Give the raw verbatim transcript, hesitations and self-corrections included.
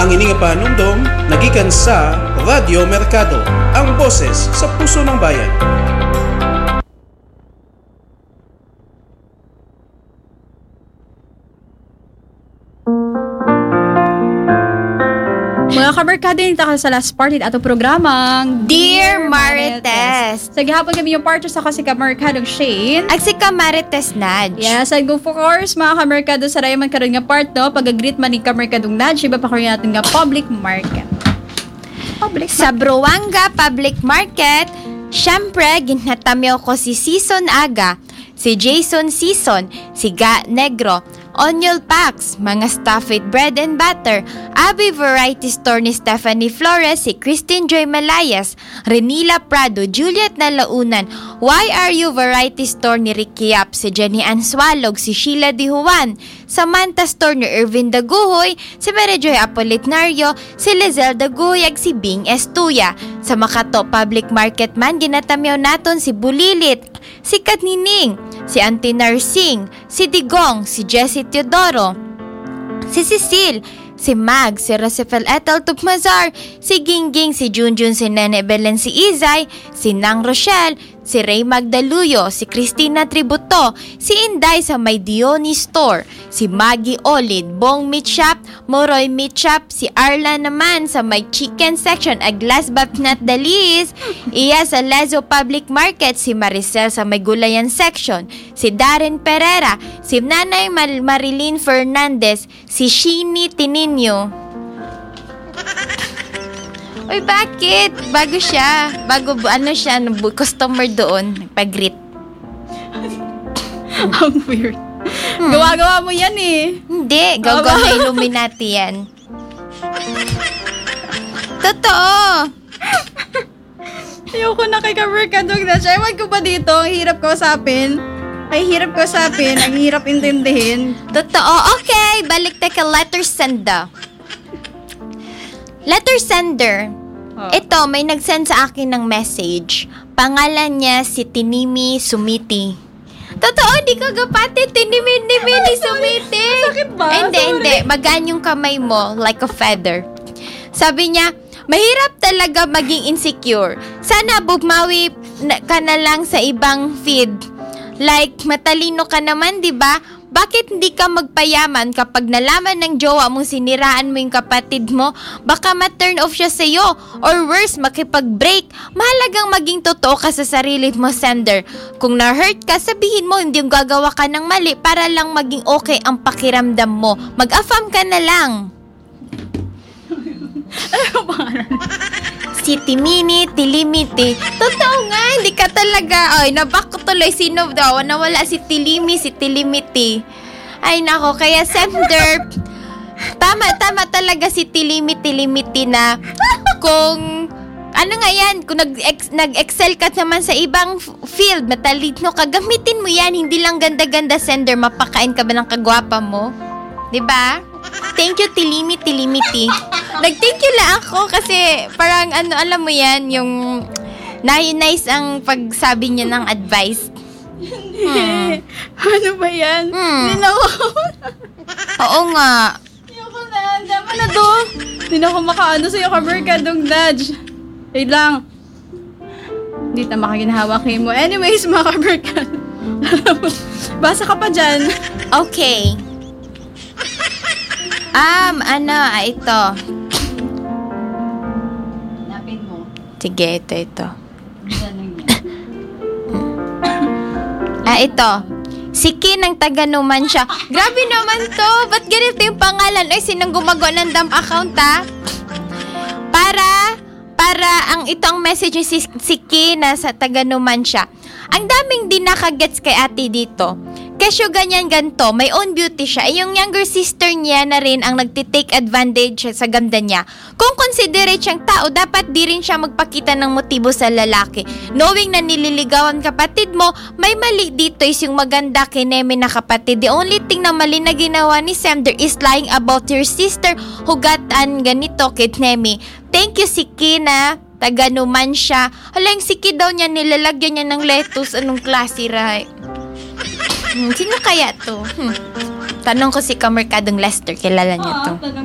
Ang ining pahanumdom nagikan sa Radyo Mercado, ang boses sa puso ng bayan. Mga kamerkado, yung takal sa last part at atong programang Dear Marites. Sa gihapon kami yung part sa kasi kamerkadong Shane. Ag si ka Marites Nadj. Yes, and go for course, mga kamerkado, sa rayaman karon nga part, no? Pag-greet man ni kamerkadong Nadj, iba pa karon natin nga public market. Public Sa Bruanga Public Market, syempre, ginatamyo ko si Season Aga, si Jason Season, si Ga Negro, Onion Packs, mga stuffed bread and butter, Abby Variety Store ni Stephanie Flores, si Christine Joy Malayas, Renila Prado, Juliet Nalaunan, Y R U Variety Store ni Ricky Yap, si Jenny Ann Swalog, si Sheila Di Juan, Samantha Store ni Irvin Daguhoy, si Mary Joy Apolinario, si Lizelle Daguyag, si Bing Estuya. Sa Makato Public Market man, ginatamyaw naton si Bulilit, si Katnining, si Auntie Narsing, si Digong, si Jessie Teodoro, si Cecil, si Mag, si Rosefel Etel Tupmazar, si Gingging, si Junjun, si Nene Belen, si Izay, si Nang Rochelle, si Ray Magdaluyo, si Christina Tributo, si Inday sa May Dioni Store, si Maggie Olid, Bong Meat Shop, Moroy Meat Shop, si Arla naman sa May Chicken Section, ag last but not the least, iya sa Lezo Public Market, si Maricel sa May Gulayan Section, si Darren Pereira, si Nanay Mar- Marilyn Fernandez, si Shini Tininyo. Uy, bakit? Bago siya. Bago, ano siya, customer doon. Nagpag-greet. Ang weird. Hmm. Gawa-gawa mo yan eh. Hindi. Gawa na Illuminati yan. Totoo. Ayoko na kay kamerkadong Nadj. Ewan ko ba dito, ang hirap kausapin. Ay, hirap kausapin. Ang hirap intindihin. Totoo. Okay. Balik tayo kay letter sender. Letter sender. Oh. Ito, may nag-send sa akin ng message. Pangalan niya si Tinimi Sumiti. Totoo, di ka gapati. Tinimi-nimi ni Sumiti. Sakit ba? Hindi, Sorry. hindi. Magaan yung kamay mo like a feather. Sabi niya, mahirap talaga maging insecure. Sana bumawi na, ka na lang sa ibang feed. Like, matalino ka naman, di ba? Bakit hindi ka magpayaman kapag nalaman ng jowa mong siniraan mo yung kapatid mo? Baka ma-turn off siya sa'yo. Or worse, makipag-break. Mahalagang maging totoo ka sa sarili mo, sender. Kung na-hurt ka, sabihin mo hindi yung gagawa ka ng mali para lang maging okay ang pakiramdam mo. Mag-affirm ka na lang. Si Timini, Tilimiti. Totoo nga, hindi ka talaga. Ay, nabak ko tuloy. Sino daw? Nawala si Tilimi, si Tilimiti. Ay, nako. Kaya sender, tama, tama talaga si Tilimi, Tilimiti na kung, ano nga yan, kung nag-ex, nag-excel ka naman sa ibang field, matalino ka, gamitin mo yan. Hindi lang ganda-ganda, sender. Mapakain ka ba ng kagwapa mo? Diba? Thank you, Tilimi, Tilimiti. Nag-thank you lang ako kasi parang ano, alam mo yan, yung nice ang pagsabi niya ng advice. Hmm. Ano ba yan? Hmm. Hindi na ako. Oo nga. Hindi ako na. Dama na to. Hindi na ako makaano sa'yo kamerkadong Nadj. Wait lang. Hindi na makaginahawak mo. Anyways, mga kamerkad. Basa ka pa dyan. Okay. Um, ano, ah, ito. Hanapin mo. Sige, ito, ito. Ah, ito. Si Kin ng taga Numancia. Grabe naman to. Ba't ganito yung pangalan? Ay, sinong gumagawa ng dump account, ha? Para, para, ang itong message ni si, si Kin na sa taga Numancia. Ang daming din nakagets kay ate dito. Kesyo ganyan ganto, may own beauty siya. Eh, yung younger sister niya na rin ang nagtitake advantage sa ganda niya. Kung considerate siyang tao, dapat di rin siya magpakita ng motibo sa lalaki. Knowing na nililigawan kapatid mo, may mali dito is yung maganda kineme na kapatid. The only thing na mali na ginawa ni Sender is lying about your sister hugatan ganito kid Nemi. Thank you si Kina. Taga Numancia. Hala, yung siki daw niya, nilalagyan niya ng lettuce. Anong klase, right? Hmm, sino kaya to? Hmm. Tanong ko si Kamerkadong Lester, kilala niya to.